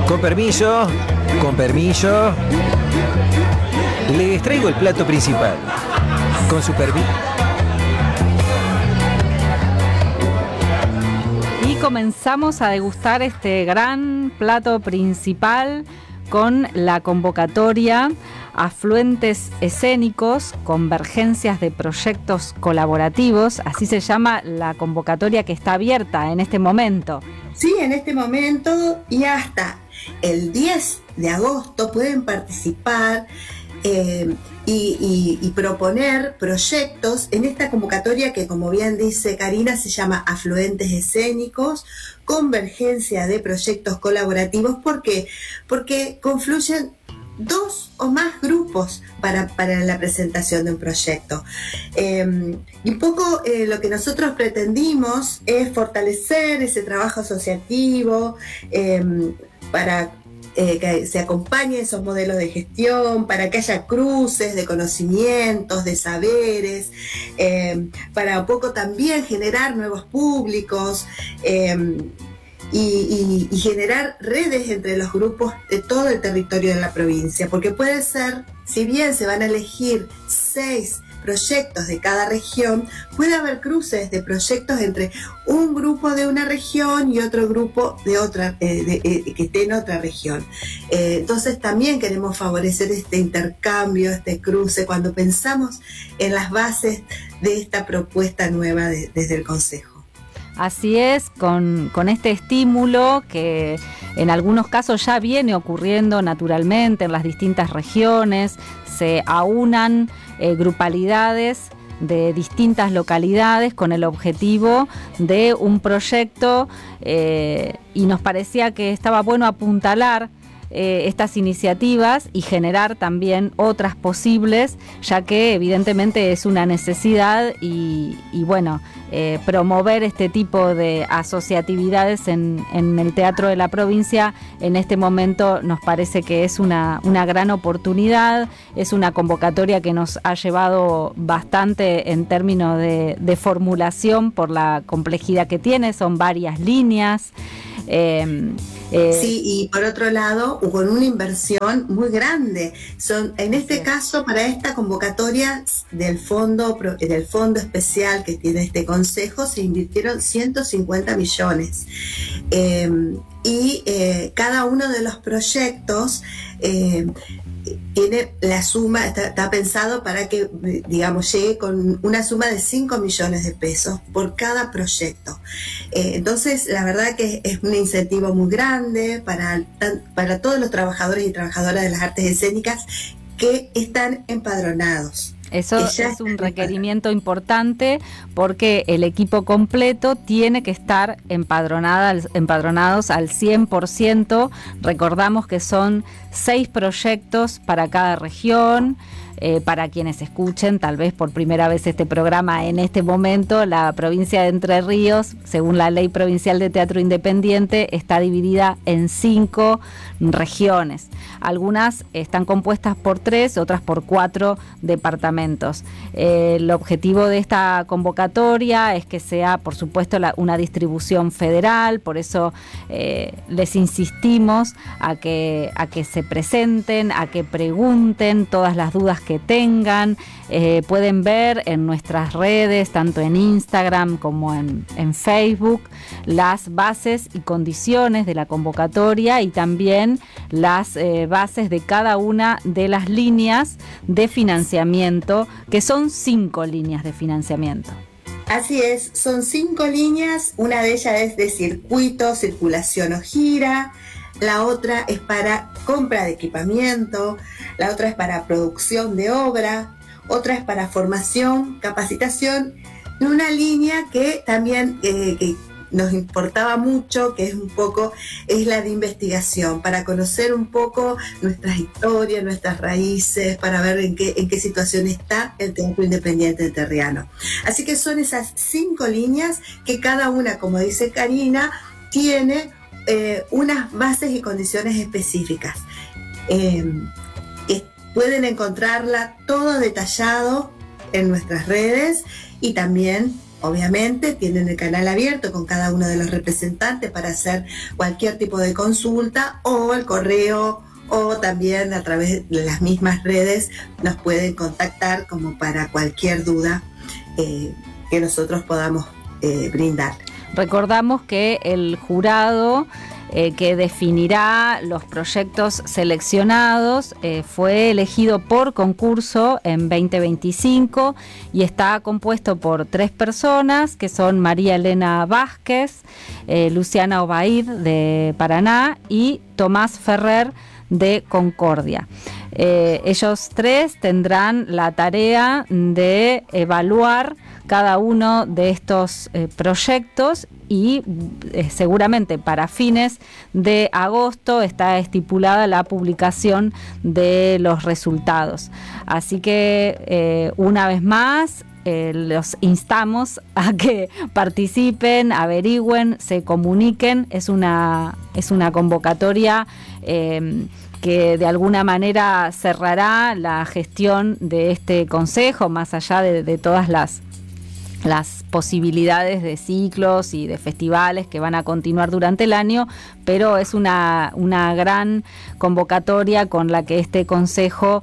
Con permiso, con permiso. Les traigo el plato principal. Con su permiso. Y comenzamos a degustar este gran plato principal con la convocatoria Afluentes Escénicos, Convergencias de Proyectos Colaborativos. Así se llama la convocatoria que está abierta en este momento. Sí, en este momento y hasta el 10 de agosto pueden participar y proponer proyectos en esta convocatoria que, como bien dice Karina, se llama Afluentes Escénicos, Convergencia de Proyectos Colaborativos. ¿Por qué? Porque confluyen dos o más grupos para la presentación de un proyecto. Y un poco lo que nosotros pretendimos es fortalecer ese trabajo asociativo para que se acompañen esos modelos de gestión, para que haya cruces de conocimientos, de saberes, para un poco también generar nuevos públicos, y generar redes entre los grupos de todo el territorio de la provincia, porque puede ser, si bien se van a elegir 6 proyectos de cada región, puede haber cruces de proyectos entre un grupo de una región y otro grupo de otra, que esté en otra región. Entonces también queremos favorecer este intercambio, este cruce, cuando pensamos en las bases de esta propuesta nueva desde el Consejo. Así es, con este estímulo que en algunos casos ya viene ocurriendo naturalmente en las distintas regiones, se aunan grupalidades de distintas localidades con el objetivo de un proyecto, y nos parecía que estaba bueno apuntalar estas iniciativas y generar también otras posibles, ya que evidentemente es una necesidad y bueno, promover este tipo de asociatividades en el teatro de la provincia en este momento nos parece que es una gran oportunidad. Es una convocatoria que nos ha llevado bastante en términos de formulación por la complejidad que tiene, son varias líneas. Sí, y por otro lado, con una inversión muy grande. En este caso, para esta convocatoria del fondo especial que tiene este Consejo, se invirtieron 150 millones. Cada uno de los proyectos tiene la suma, está pensado para que, digamos, llegue con una suma de 5 millones de pesos por cada proyecto. Entonces, la verdad que es un incentivo muy grande para todos los trabajadores y trabajadoras de las artes escénicas que están empadronados. Eso es un requerimiento importante porque el equipo completo tiene que estar empadronados al 100%. Recordamos que son 6 proyectos para cada región. Para quienes escuchen tal vez por primera vez este programa en este momento, la provincia de Entre Ríos, según la Ley Provincial de Teatro Independiente, está dividida en 5 regiones. Algunas están compuestas por 3, otras por 4 departamentos. El objetivo de esta convocatoria es que sea, por supuesto, una distribución federal, por eso les insistimos a que se presenten, a que pregunten todas las dudas que tengan. Pueden ver en nuestras redes, tanto en Instagram como en Facebook, las bases y condiciones de la convocatoria y también las bases de cada una de las líneas de financiamiento, que son 5 líneas de financiamiento. Así es, son 5 líneas, una de ellas es de circuito, circulación o gira. La otra es para compra de equipamiento, la otra es para producción de obra, otra es para formación, capacitación, y una línea que también que nos importaba mucho, que es la de investigación, para conocer un poco nuestras historias, nuestras raíces, para ver en qué situación está el teatro independiente terriano. Así que son esas 5 líneas que cada una, como dice Karina, tiene unas bases y condiciones específicas. Pueden encontrarla todo detallado en nuestras redes y también obviamente tienen el canal abierto con cada uno de los representantes para hacer cualquier tipo de consulta, o el correo, o también a través de las mismas redes nos pueden contactar como para cualquier duda que nosotros podamos brindar. Recordamos que el jurado que definirá los proyectos seleccionados fue elegido por concurso en 2025 y está compuesto por 3 personas, que son María Elena Vázquez, Luciana Obaid de Paraná y Tomás Ferrer de Concordia. Ellos 3 tendrán la tarea de evaluar cada uno de estos proyectos y seguramente para fines de agosto está estipulada la publicación de los resultados. Así que una vez más los instamos a que participen, averigüen, se comuniquen. Es una convocatoria que de alguna manera cerrará la gestión de este consejo, más allá de todas las posibilidades de ciclos y de festivales que van a continuar durante el año, pero es una gran convocatoria con la que este consejo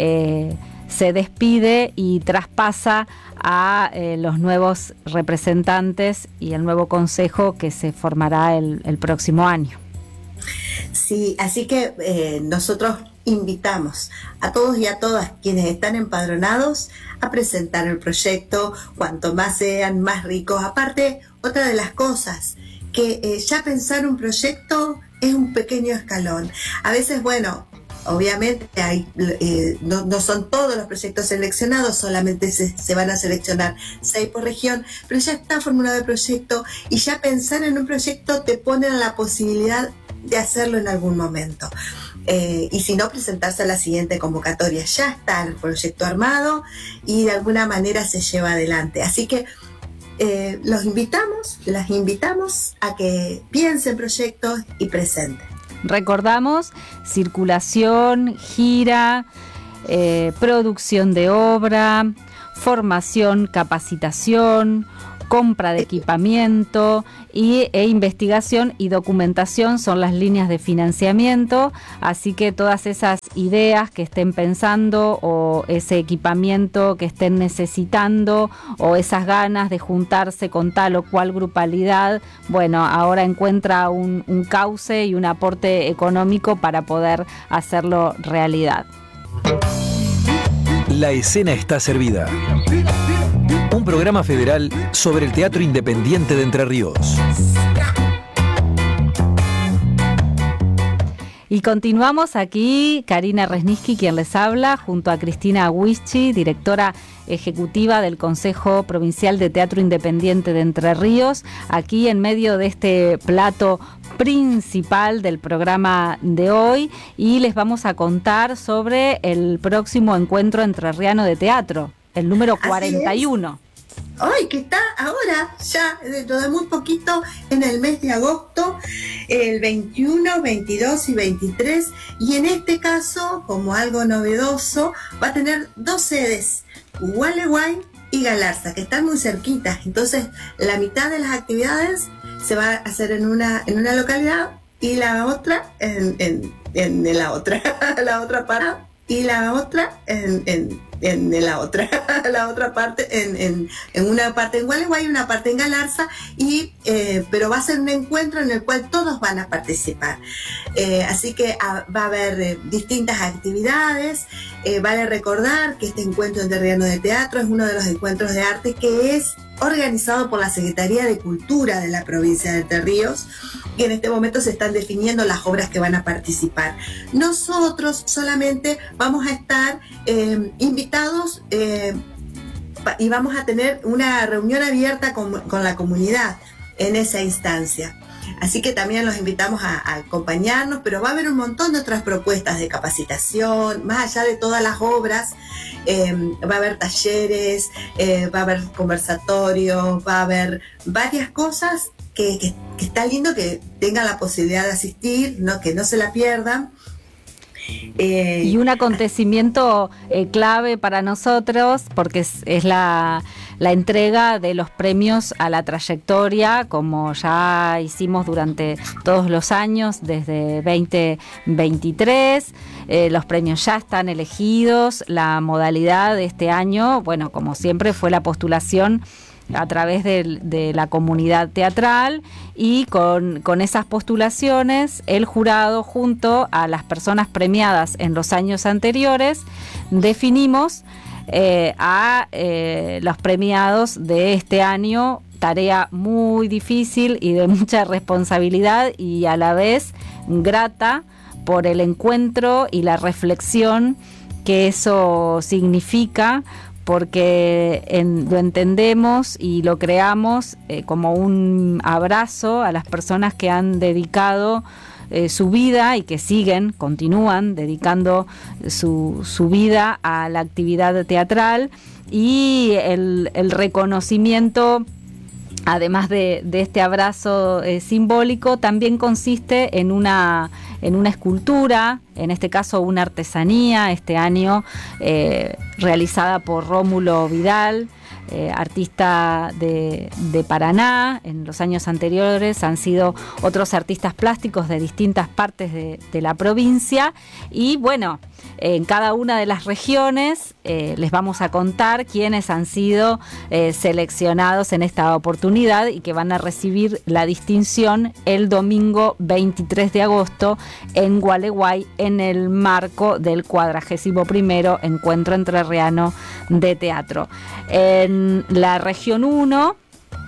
se despide y traspasa a los nuevos representantes y el nuevo consejo que se formará el próximo año. Sí, así que nosotros invitamos a todos y a todas quienes están empadronados a presentar el proyecto, cuanto más sean, más ricos. Aparte, otra de las cosas, que ya pensar un proyecto es un pequeño escalón. A veces, bueno, obviamente no son todos los proyectos seleccionados, solamente se van a seleccionar 6 por región, pero ya está formulado el proyecto y ya pensar en un proyecto te pone en la posibilidad de hacerlo en algún momento. Y si no, presentarse a la siguiente convocatoria. Ya está el proyecto armado y de alguna manera se lleva adelante. Así que las invitamos a que piensen proyectos y presenten. Recordamos: circulación, gira, producción de obra, formación, capacitación, compra de equipamiento e investigación y documentación son las líneas de financiamiento. Así que todas esas ideas que estén pensando, o ese equipamiento que estén necesitando, o esas ganas de juntarse con tal o cual grupalidad, bueno, ahora encuentra un cauce y un aporte económico para poder hacerlo realidad. La escena está servida. Un programa federal sobre el Teatro Independiente de Entre Ríos. Y continuamos aquí, Karina Resniski, quien les habla, junto a Cristina Wischi, directora ejecutiva del Consejo Provincial de Teatro Independiente de Entre Ríos, aquí en medio de este plato principal del programa de hoy, y les vamos a contar sobre el próximo encuentro entrerriano de teatro, el número 41. Hoy que está ahora, ya dentro de muy poquito, en el mes de agosto, el 21, 22 y 23, y en este caso, como algo novedoso, va a tener 2 sedes, Gualeguay y Galarza, que están muy cerquitas. Entonces, la mitad de las actividades se va a hacer en una localidad y la otra en la otra, la otra parte, y la otra en la otra parte, en una parte en Gualeguay y una parte en Galarza, pero va a ser un encuentro en el cual todos van a participar. Así que va a haber distintas actividades. Vale recordar que este encuentro entrerriano de teatro es uno de los encuentros de arte que es organizado por la Secretaría de Cultura de la provincia de Entre Ríos, y en este momento se están definiendo las obras que van a participar. Nosotros solamente vamos a estar invitados y vamos a tener una reunión abierta con la comunidad en esa instancia. Así que también los invitamos a acompañarnos, pero va a haber un montón de otras propuestas de capacitación, más allá de todas las obras. Va a haber talleres, va a haber conversatorios, va a haber varias cosas que está lindo que tengan la posibilidad de asistir, ¿no? Que no se la pierdan. Y un acontecimiento clave para nosotros, porque es la la entrega de los premios a la trayectoria, como ya hicimos durante todos los años desde 2023. Los premios ya están elegidos. La modalidad de este año, bueno, como siempre, fue la postulación a través de la comunidad teatral, y con esas postulaciones el jurado, junto a las personas premiadas en los años anteriores, definimos a los premiados de este año. Tarea muy difícil y de mucha responsabilidad, y a la vez grata por el encuentro y la reflexión que eso significa, porque lo entendemos y lo creamos como un abrazo a las personas que han dedicado su vida y que continúan dedicando su vida a la actividad teatral, y el reconocimiento, además de este abrazo simbólico, también consiste en una escultura, en este caso una artesanía, este año realizada por Rómulo Vidal, artista de Paraná. En los años anteriores han sido otros artistas plásticos de distintas partes de la provincia, y bueno, en cada una de las regiones les vamos a contar quiénes han sido seleccionados en esta oportunidad y que van a recibir la distinción el domingo 23 de agosto en Gualeguay, en el marco del 41º Encuentro Entrerriano de Teatro. En la región 1...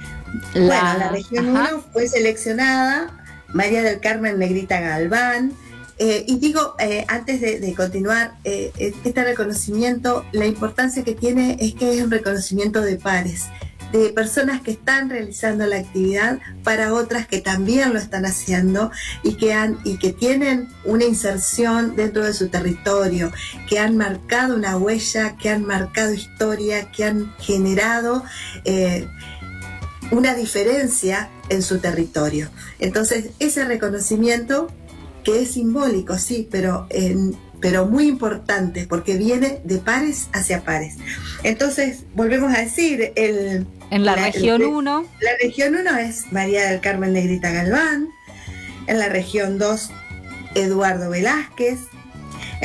la región 1 fue seleccionada María del Carmen Negrita Galván. Y digo, antes de continuar, este reconocimiento, la importancia que tiene es que es un reconocimiento de pares, de personas que están realizando la actividad para otras que también lo están haciendo y que tienen una inserción dentro de su territorio, que han marcado una huella, que han marcado historia, que han generado una diferencia en su territorio. Entonces, ese reconocimiento, que es simbólico, sí, pero muy importante, porque viene de pares hacia pares. Entonces, volvemos a decir, en la región 1... La región 1 es María del Carmen Negrita Galván. En la región 2, Eduardo Velázquez.